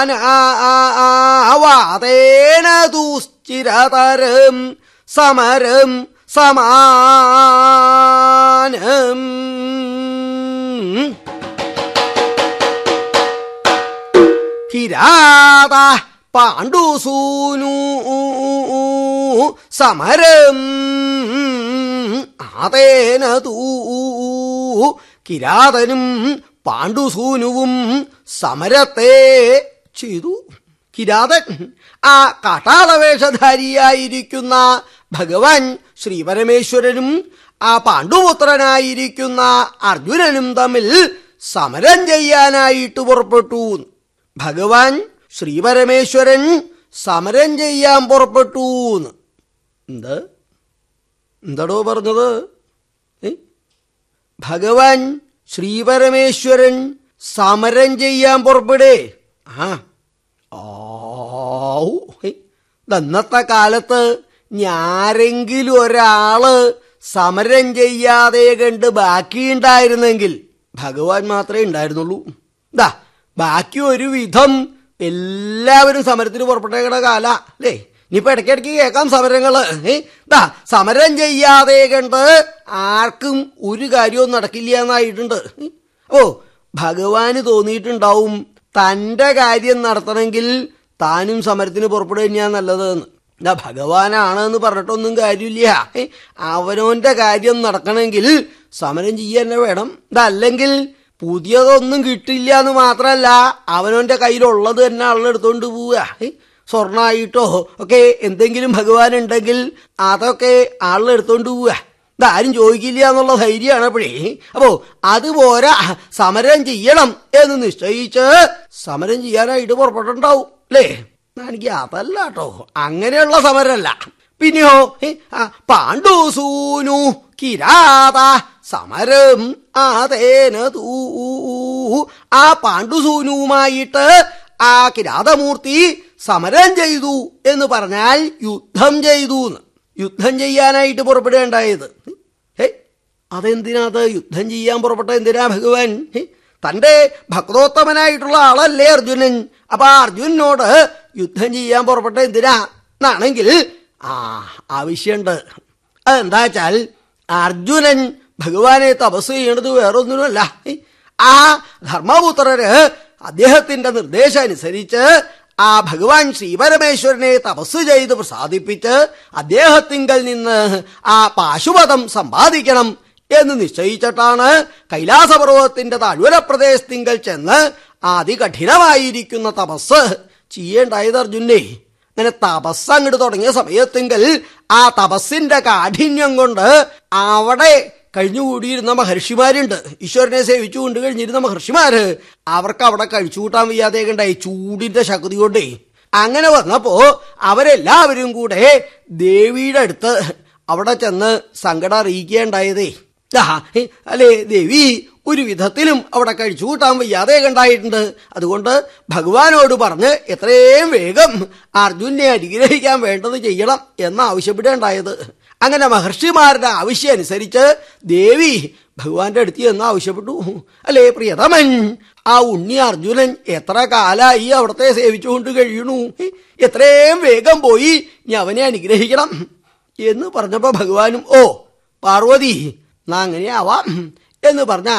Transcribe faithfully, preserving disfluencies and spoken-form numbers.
വാതേന ദുശ്ചിരതരം സമരം സമാനം. കിരാത പാണ്ഡുസൂനു സമരം ആതേന തൂ. കിരാതനും പാണ്ഡുസൂനുവും സമരത്തെ ചെയ്തു. കിരാതൻ ആ കാട്ടാളവേഷധാരിയായിരിക്കുന്ന ഭഗവാൻ ശ്രീപരമേശ്വരനും ആ പാണ്ഡുപുത്രനായിരിക്കുന്ന അർജുനനും തമ്മിൽ സമരം ചെയ്യാനായിട്ട് പുറപ്പെട്ടു. ഭഗവാൻ ശ്രീപരമേശ്വരൻ സമരം ചെയ്യാൻ പുറപ്പെട്ടു. എന്ത് എന്താടോ പറഞ്ഞത്? ഭഗവാൻ ശ്രീപരമേശ്വരൻ സമരം ചെയ്യാൻ പുറപ്പെടേ. ആ ഇന്നത്തെ കാലത്ത് ഞാരെങ്കിലും ഒരാള് സമരം ചെയ്യാതെ കണ്ട് ബാക്കിയുണ്ടായിരുന്നെങ്കിൽ ഭഗവാൻ മാത്രമേ ഉണ്ടായിരുന്നുള്ളൂ. ഇതാ ബാക്കി ഒരു വിധം എല്ലാവരും സമരത്തിന് പുറപ്പെട്ടേക്കണ കാല അല്ലേ? ഇനിയിപ്പോ ഇടയ്ക്കിടയ്ക്ക് കേൾക്കാം സമരങ്ങള്. ദാ സമരം ചെയ്യാതെ കണ്ട് ആർക്കും ഒരു കാര്യവും നടക്കില്ല എന്നായിട്ടുണ്ട്. ഓ ഭഗവാന് തോന്നിയിട്ടുണ്ടാവും തന്റെ കാര്യം നടത്തണമെങ്കിൽ താനും സമരത്തിന് പുറപ്പെടുക തന്നെയാ നല്ലതെന്ന്. ഇതാ ഭഗവാനാണെന്ന് പറഞ്ഞിട്ടൊന്നും കാര്യമില്ല. അവനവന്റെ കാര്യം നടക്കണമെങ്കിൽ സമരം ചെയ്യാൻ തന്നെ വേണം. ഇതല്ലെങ്കിൽ പുതിയതൊന്നും കിട്ടില്ല എന്ന് മാത്രമല്ല അവനവന്റെ കയ്യിലുള്ളത് തന്നെ ആളെടുത്തോണ്ട് പോവുക. സ്വർണ്ണമായിട്ടോ ഒക്കെ എന്തെങ്കിലും ഭഗവാൻ ഉണ്ടെങ്കിൽ അതൊക്കെ ആളെടുത്തോണ്ട് പോവുക. ഇതാരും ചോദിക്കില്ല എന്നുള്ള ധൈര്യമാണ് അപ്പോഴേ. അപ്പോ അതുപോലെ സമരം ചെയ്യണം എന്ന് നിശ്ചയിച്ച് സമരം ചെയ്യാനായിട്ട് പുറപ്പെട്ടുണ്ടാവും അല്ലേ? എനിക്ക് അതല്ല കേട്ടോ, അങ്ങനെയുള്ള സമരമല്ല. പിന്നെയോ പാണ്ഡുസൂനു കിരാത സമരം ആതേന തൂ. ആ പാണ്ഡുസൂനുവുമായിട്ട് ആ കിരാതമൂർത്തി സമരം ചെയ്തു എന്ന് പറഞ്ഞാൽ യുദ്ധം ചെയ്തു. യുദ്ധം ചെയ്യാനായിട്ട് പുറപ്പെടുകയുണ്ടായത്. ഹേ അതെന്തിനാത് യുദ്ധം ചെയ്യാൻ പുറപ്പെട്ട എന്തിനാ ഭഗവാൻ? തന്റെ ഭക്തോത്തമനായിട്ടുള്ള ആളല്ലേ അർജുനൻ. അപ്പൊ അർജുനനോട് യുദ്ധം ചെയ്യാൻ പുറപ്പെട്ട എന്തിനാ എന്നാണെങ്കിൽ ആ ആവശ്യമുണ്ട്. അതെന്താ വെച്ചാൽ അർജുനൻ ഭഗവാനെ തപസ് ചെയ്യേണ്ടത് വേറൊന്നിനുമല്ല. ആ ധർമ്മപുത്രര് അദ്ദേഹത്തിന്റെ നിർദ്ദേശം അനുസരിച്ച് ആ ഭഗവാൻ ശ്രീപരമേശ്വരനെ തപസ് ചെയ്ത് പ്രസാദിപ്പിച്ച് അദ്ദേഹത്തിങ്കൽ നിന്ന് ആ പാശുപതം സമ്പാദിക്കണം എന്ന് നിശ്ചയിച്ചിട്ടാണ് കൈലാസപർവ്വതത്തിന്റെ താഴ്വര പ്രദേശത്തിങ്കൽ ചെന്ന് അതികഠിനമായിരിക്കുന്ന തപസ് ചെയ്യേണ്ടായത് അർജുനെ. അങ്ങനെ തപസ് അങ്ങോട്ട് തുടങ്ങിയ സമയത്തെങ്കിൽ ആ തപസ്സിന്റെ കാഠിന്യം കൊണ്ട് അവിടെ കഴിഞ്ഞുകൂടിയിരുന്ന മഹർഷിമാരുണ്ട്. ഈശ്വരനെ സേവിച്ചു കൊണ്ട് കഴിഞ്ഞിരുന്ന മഹർഷിമാര് അവർക്ക് അവിടെ കഴിച്ചു കൂട്ടാൻ വയ്യാതെ ഉണ്ടായി ചൂടിന്റെ ശക്തി കൊണ്ടേ. അങ്ങനെ വന്നപ്പോ അവരെല്ലാവരും കൂടെ ദേവിയുടെ അടുത്ത് അവിടെ ചെന്ന് സങ്കടം അറിയിക്കുകയുണ്ടായതേ. അല്ലേ ദേവി ഒരു വിധത്തിലും അവിടെ കഴിച്ചു കൂട്ടാൻ വയ്യാതെ കണ്ടായിട്ടുണ്ട്. അതുകൊണ്ട് ഭഗവാനോട് പറഞ്ഞ് എത്രയും വേഗം അർജുനെ അനുഗ്രഹിക്കാൻ വേണ്ടത് ചെയ്യണം എന്ന് ആവശ്യപ്പെടുകയുണ്ടായത്. അങ്ങനെ മഹർഷിമാരുടെ ആവശ്യം അനുസരിച്ച് ദേവി ഭഗവാന്റെ അടുത്ത് എന്ന് ആവശ്യപ്പെട്ടു. അല്ലേ പ്രിയതമൻ, ആ ഉണ്ണി അർജുനൻ എത്ര കാലായി അവിടത്തെ സേവിച്ചുകൊണ്ട് കഴിയണു, എത്രയും വേഗം പോയി ഞാൻ അവനെ അനുഗ്രഹിക്കണം എന്ന് പറഞ്ഞപ്പോ ഭഗവാനും ഓ പാർവതി എന്നാ അങ്ങനെ ആവാം എന്ന് പറഞ്ഞ